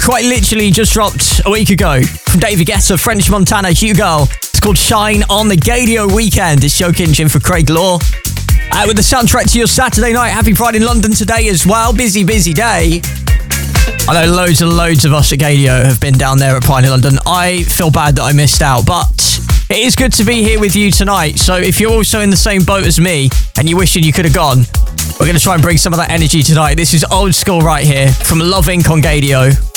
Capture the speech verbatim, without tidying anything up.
quite literally just dropped a week ago from David Guetta, French Montana, Hugo. It's called Shine on the Gadio Weekend. It's Joe Kinchin for Craig Law. Uh, with the soundtrack to your Saturday night. Happy Pride in London today as well. Busy, busy day. I know loads and loads of us at Gadio have been down there at Pride in London. I feel bad that I missed out, but it is good to be here with you tonight. So if you're also in the same boat as me and you're wishing you could have gone, we're going to try and bring some of that energy tonight. This is old school right here from Love Incorporated on Gadio.